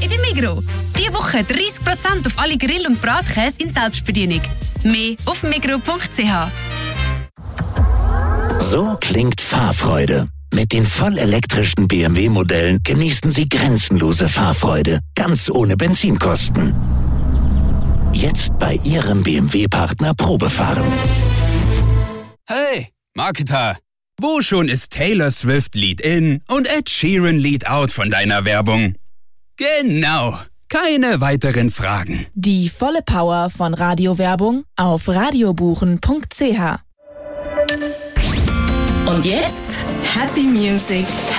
der Migros. Diese Woche 30% auf alle Grill- und Bratkäse in Selbstbedienung. Mehr auf migros.ch. So klingt Fahrfreude. Mit den vollelektrischen BMW-Modellen genießen Sie grenzenlose Fahrfreude, ganz ohne Benzinkosten. Jetzt bei Ihrem BMW-Partner Probefahren. Hey, Marketer, wo schon ist Taylor Swift Lead In und Ed Sheeran Lead Out von deiner Werbung? Genau, keine weiteren Fragen. Die volle Power von Radiowerbung auf radiobuchen.ch. Und jetzt Happy Music,